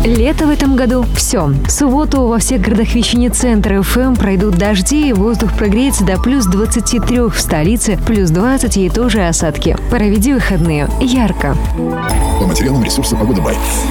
Лето в этом году – все. В субботу во всех городах вещания центра ФМ пройдут дожди, и воздух прогреется до плюс 23 в столице, плюс 20 и тоже осадки. Проведи выходные ярко. По материалам ресурса «Погода Бай».